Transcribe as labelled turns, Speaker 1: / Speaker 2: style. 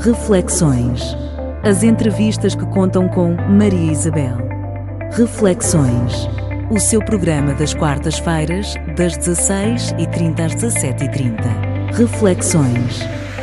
Speaker 1: Reflexões. As entrevistas que contam com Maria Isabel. Reflexões. O seu programa das quartas-feiras, das 16h30 às 17h30. Reflexões.